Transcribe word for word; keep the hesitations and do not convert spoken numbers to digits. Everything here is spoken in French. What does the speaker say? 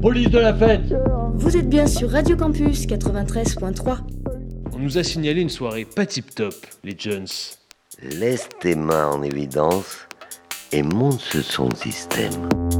police de la fête. Vous êtes bien sur Radio Campus quatre-vingt-treize point trois. On nous a signalé une soirée pas tip-top, les Jones. Laisse tes mains en évidence et monte ce son de système.